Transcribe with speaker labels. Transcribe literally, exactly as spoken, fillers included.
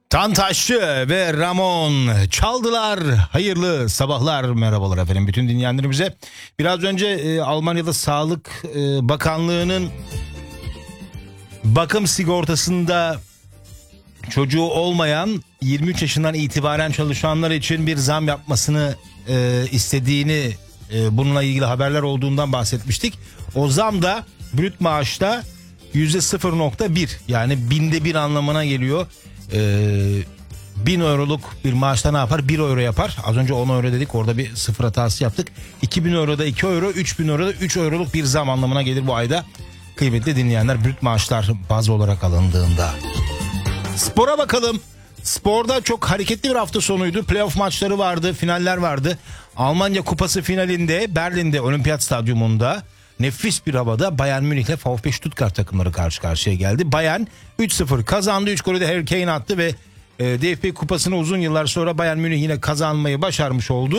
Speaker 1: Tantaşçı ve Ramon çaldılar. Hayırlı sabahlar, merhabalar efendim bütün dinleyenlerimize. Biraz önce e, Almanya'da Sağlık e, Bakanlığı'nın bakım sigortasında çocuğu olmayan yirmi üç yaşından itibaren çalışanlar için bir zam yapmasını e, istediğini, e, bununla ilgili haberler olduğundan bahsetmiştik. O zam da brüt maaşta yüzde sıfır nokta bir, yani binde bir anlamına geliyor. Ee, bin euroluk bir maaşta ne yapar? bir euro yapar. Az önce on euro dedik, orada bir sıfır hatası yaptık. iki bin euroda iki euro, üç bin euroda üç euroluk bir zam anlamına gelir bu ayda. Kıymetli dinleyenler, brüt maaşlar baz olarak alındığında. Spora bakalım. Sporda çok hareketli bir hafta sonuydu. Playoff maçları vardı, finaller vardı. Almanya Kupası finalinde Berlin'de Olimpiyat Stadyumunda nefis bir havada Bayern Münih ile VfB Stuttgart takımları karşı karşıya geldi. Bayern üç sıfır kazandı. üç golü de Harry Kane attı ve D F B Kupası'nı uzun yıllar sonra Bayern Münih yine kazanmayı başarmış oldu.